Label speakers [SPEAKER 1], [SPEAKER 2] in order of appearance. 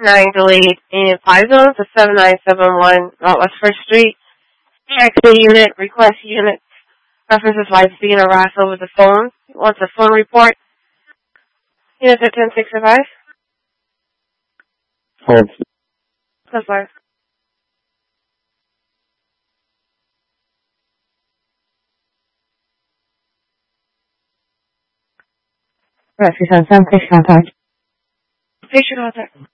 [SPEAKER 1] 9 delayed in 5 zones to 7971 Northwest 1st Street. Taxi unit, request unit, references lights being harassed over the phone. Wants a phone report. Unit at 1065.
[SPEAKER 2] Hold.
[SPEAKER 1] That's fine.
[SPEAKER 3] Rescue 77, please contact.
[SPEAKER 1] Patient contact.